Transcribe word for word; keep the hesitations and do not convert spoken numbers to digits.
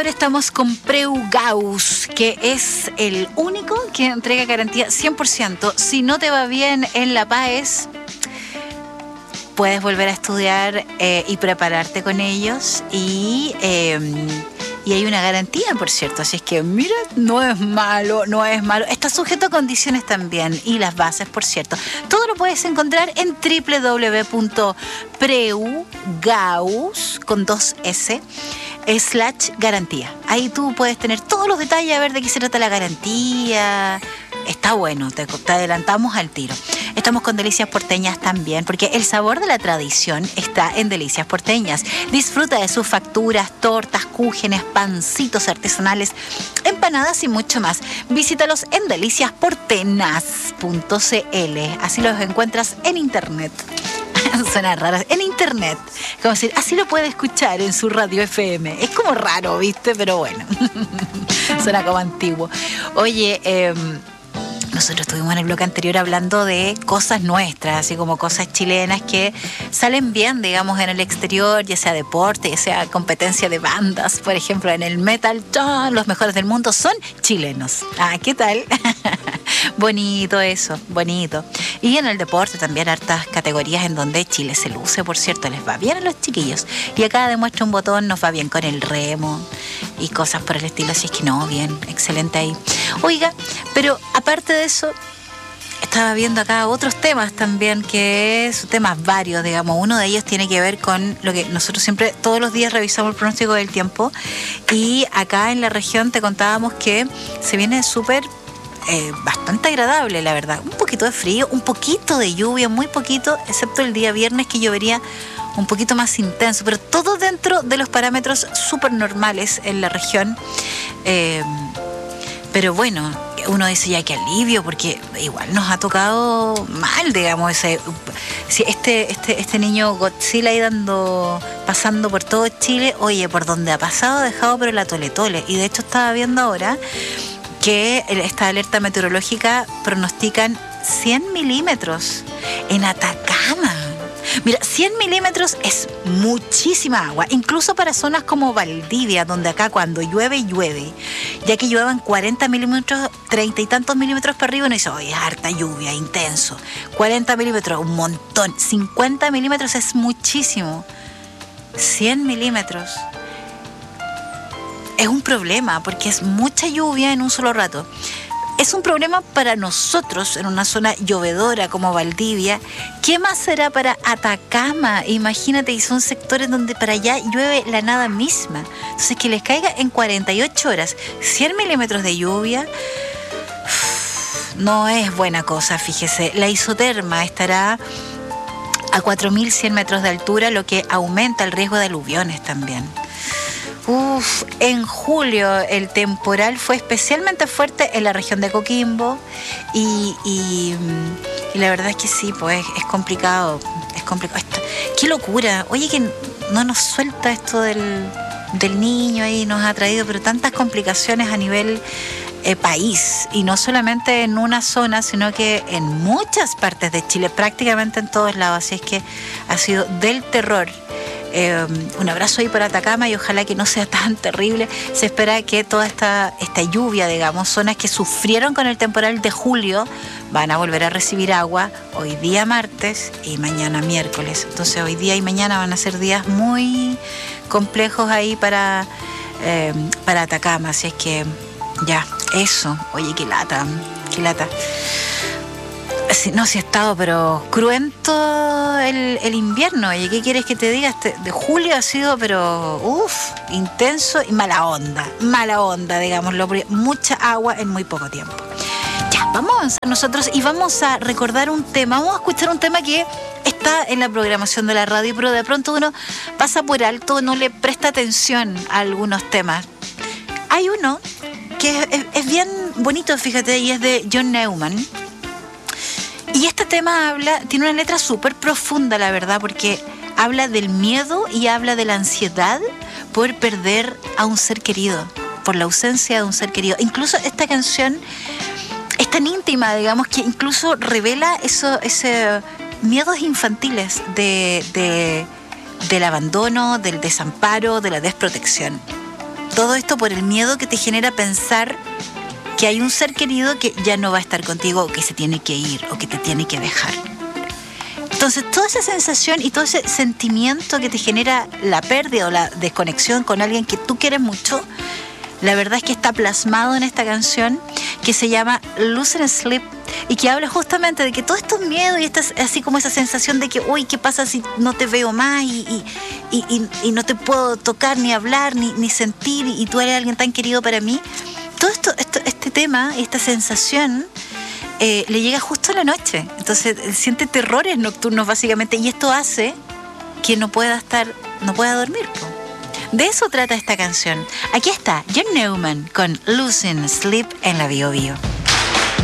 ahora estamos con Preu Gauss, que es el único que entrega garantía cien por ciento. Si no te va bien en la PAES, puedes volver a estudiar eh, y prepararte con ellos. Y, eh, y hay una garantía, por cierto. Así es que, mira, no es malo, no es malo. Está sujeto a condiciones también. Y las bases, por cierto. Todo lo puedes encontrar en doble u doble u doble u punto preu gauss con dos S slash garantía. Ahí tú puedes tener todos los detalles, a ver de qué se trata la garantía. Está bueno, te, te adelantamos al tiro. Estamos con Delicias Porteñas también, porque el sabor de la tradición está en Delicias Porteñas. Disfruta de sus facturas, tortas, cúgenes, pancitos artesanales, empanadas y mucho más. Visítalos en delicias portenas punto c l. Así los encuentras en internet. Suena raro, en internet. Como decir, así lo puede escuchar en su radio F M. Es como raro, ¿viste? Pero bueno. Suena como antiguo. Oye, eh, nosotros estuvimos en el bloque anterior hablando de cosas nuestras, así como cosas chilenas que salen bien, digamos, en el exterior, ya sea deporte, ya sea competencia de bandas. Por ejemplo, en el metal, todos los mejores del mundo son chilenos. Ah, ¿qué tal? Bonito eso, bonito. Y en el deporte también hartas categorías en donde Chile se luce, por cierto, les va bien a los chiquillos. Y acá demuestra un botón, nos va bien con el remo y cosas por el estilo, así es que no, bien, excelente ahí. Oiga, pero aparte de eso, estaba viendo acá otros temas también, que son temas varios, digamos. Uno de ellos tiene que ver con lo que nosotros siempre, todos los días revisamos el pronóstico del tiempo. Y acá en la región te contábamos que se viene súper... Eh, bastante agradable, la verdad. Un poquito de frío, un poquito de lluvia, muy poquito, excepto el día viernes que llovería un poquito más intenso, pero todo dentro de los parámetros súper normales en la región. Eh, pero bueno, uno dice ya, qué alivio, porque igual nos ha tocado mal, digamos, ese, si este, este, este niño Godzilla ahí dando, pasando por todo Chile, oye, por donde ha pasado, ha dejado pero la tole tole. Y de hecho estaba viendo ahora que esta alerta meteorológica pronostican cien milímetros en Atacama. Mira, cien milímetros es muchísima agua, incluso para zonas como Valdivia, donde acá cuando llueve, llueve. Ya que lluevan cuarenta milímetros, treinta y tantos milímetros para arriba, uno dice, oye, harta lluvia, intenso. cuarenta milímetros, un montón. cincuenta milímetros es muchísimo. cien milímetros. Es un problema porque es mucha lluvia en un solo rato. Es un problema para nosotros en una zona llovedora como Valdivia. ¿Qué más será para Atacama? Imagínate, y son sectores donde para allá llueve la nada misma. Entonces, que les caiga en cuarenta y ocho horas cien milímetros de lluvia no es buena cosa, fíjese. La isoterma estará a cuatro mil cien metros de altura, lo que aumenta el riesgo de aluviones también. Uf, en julio el temporal fue especialmente fuerte en la región de Coquimbo y, y, y la verdad es que sí, pues es complicado, es complicado. Esto, qué locura, oye, que no nos suelta esto del, del niño ahí, nos ha traído pero tantas complicaciones a nivel eh, país, y no solamente en una zona, sino que en muchas partes de Chile, prácticamente en todos lados, así es que ha sido del terror. Eh, un abrazo ahí para Atacama y ojalá que no sea tan terrible. Se espera que toda esta, esta lluvia, digamos, zonas que sufrieron con el temporal de julio, van a volver a recibir agua hoy día martes y mañana miércoles. Entonces hoy día y mañana van a ser días muy complejos ahí para, eh, para Atacama. Así es que ya, eso. Oye, qué lata, qué lata. No, sí ha estado, pero cruento el, el invierno. Oye, ¿qué quieres que te diga? Este, de julio ha sido, pero uff, intenso y mala onda. Mala onda, digámoslo. Mucha agua en muy poco tiempo. Ya, vamos a avanzar nosotros y vamos a recordar un tema. Vamos a escuchar un tema que está en la programación de la radio, pero de pronto uno pasa por alto, no le presta atención a algunos temas. Hay uno que es, es, es bien bonito, fíjate, y es de John Newman. Y este tema habla, tiene una letra súper profunda, la verdad, porque habla del miedo y habla de la ansiedad por perder a un ser querido, por la ausencia de un ser querido. Incluso esta canción es tan íntima, digamos, que incluso revela eso, ese miedos infantiles de, de, del abandono, del desamparo, de la desprotección. Todo esto por el miedo que te genera pensar que hay un ser querido que ya no va a estar contigo, o que se tiene que ir, o que te tiene que dejar. Entonces, toda esa sensación y todo ese sentimiento que te genera la pérdida o la desconexión con alguien que tú quieres mucho, la verdad es que está plasmado en esta canción que se llama Lose and Sleep, y que habla justamente de que todos estos miedos y esta, así como esa sensación de que, uy, ¿qué pasa si no te veo más y, y, y, y, y no te puedo tocar, ni hablar, ni, ni sentir, y tú eres alguien tan querido para mí? Todo esto, esto este tema, esta sensación, eh, le llega justo a la noche. Entonces siente terrores nocturnos básicamente, y esto hace que no pueda estar, no pueda dormir, po. De eso trata esta canción. Aquí está John Newman con Losing Sleep en la Bio Bio.